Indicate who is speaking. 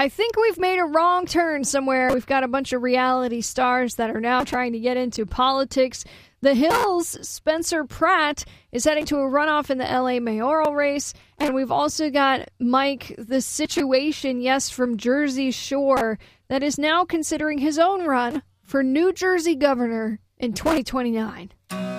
Speaker 1: I think we've made a wrong turn somewhere. We've got a bunch of reality stars that are now trying to get into politics. The Hill's Spencer Pratt is heading to a runoff in the LA mayoral race. And we've also got Mike, the Situation, yes, from Jersey Shore, that is now considering his own run for New Jersey governor in 2029.